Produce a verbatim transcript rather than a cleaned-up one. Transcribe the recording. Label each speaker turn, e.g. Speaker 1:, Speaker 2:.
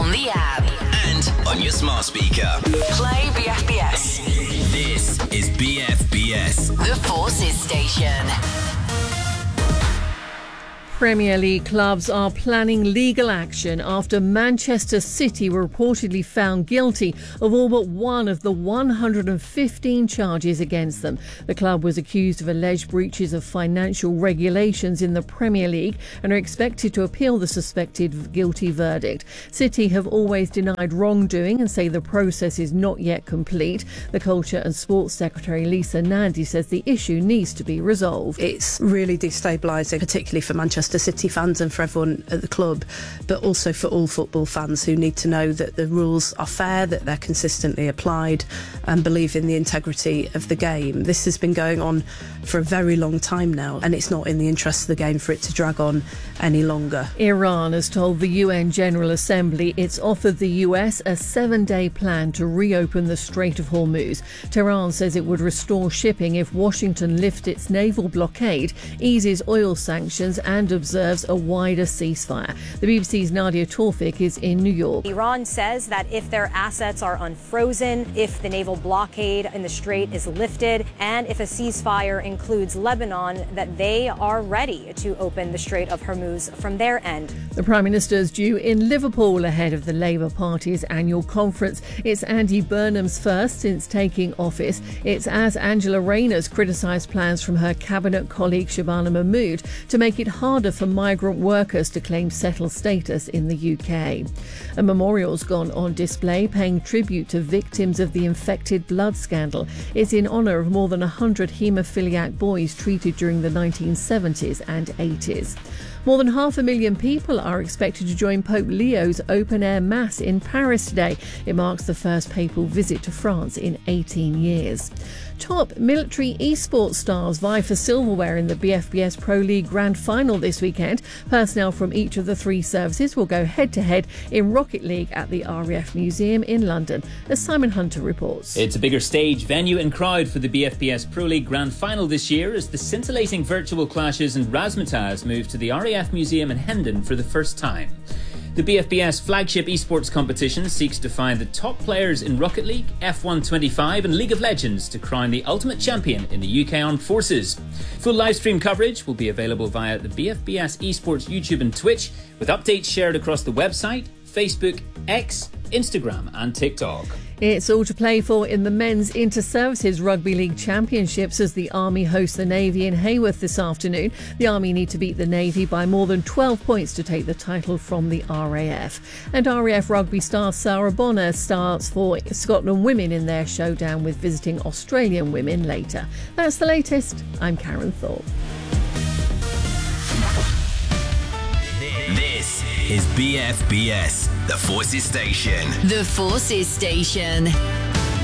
Speaker 1: on the app
Speaker 2: and on your smart speaker.
Speaker 1: Play B F B S.
Speaker 2: This is B F B S,
Speaker 1: The Forces Station.
Speaker 3: Premier League clubs are planning legal action after Manchester City were reportedly found guilty of all but one of the one hundred fifteen charges against them. The club was accused of alleged breaches of financial regulations in the Premier League and are expected to appeal the suspected guilty verdict. City have always denied wrongdoing and say the process is not yet complete. The Culture and Sports Secretary Lisa Nandy says the issue needs to be resolved.
Speaker 4: It's really destabilising, particularly for Manchester City fans and for everyone at the club, but also for all football fans who need to know that the rules are fair, that they're consistently applied, and believe in the integrity of the game. This has been going on for a very long time now, and it's not in the interest of the game for it to drag on any longer.
Speaker 3: Iran has told the U N General Assembly it's offered the U S a seven-day plan to reopen the Strait of Hormuz. Tehran says it would restore shipping if Washington lifts its naval blockade, eases oil sanctions and observes a wider ceasefire. The B B C's Nadia Tawfik is in New York.
Speaker 5: Iran says that if their assets are unfrozen, if the naval blockade in the Strait is lifted, and if a ceasefire includes Lebanon, that they are ready to open the Strait of Hormuz from their end.
Speaker 3: The Prime Minister's due in Liverpool ahead of the Labour Party's annual conference. It's Andy Burnham's first since taking office. It's as Angela Rayner's criticised plans from her cabinet colleague Shabana Mahmood to make it harder for migrant workers to claim settled status in the U K. A memorial's gone on display paying tribute to victims of the infected blood scandal. It's in honour of more than one hundred haemophiliac boys treated during the nineteen seventies and eighties. More than half a million people are expected to join Pope Leo's open-air mass in Paris today. It marks the first papal visit to France in eighteen years. Top military esports stars vie for silverware in the B F B S Pro League Grand Final this weekend. Personnel from each of the three services will go head-to-head in Rocket League at the R A F Museum in London, as Simon Hunter reports.
Speaker 6: It's a bigger stage, venue and crowd for the B F B S Pro League Grand Final this year as the scintillating virtual clashes and razzmatazz move to the R A F Museum in Hendon for the first time. The B F B S flagship esports competition seeks to find the top players in Rocket League, F one twenty-five and League of Legends to crown the ultimate champion in the U K Armed Forces. Full livestream coverage will be available via the B F B S esports YouTube and Twitch, with updates shared across the website, Facebook, X, Instagram and TikTok.
Speaker 3: It's all to play for in the Men's Inter-Services Rugby League Championships as the Army hosts the Navy in Hayworth this afternoon. The Army need to beat the Navy by more than twelve points to take the title from the R A F. And R A F rugby star Sarah Bonner starts for Scotland women in their showdown with visiting Australian women later. That's the latest. I'm Karen Thorpe.
Speaker 2: This is B F B S, The Forces Station.
Speaker 1: The Forces Station.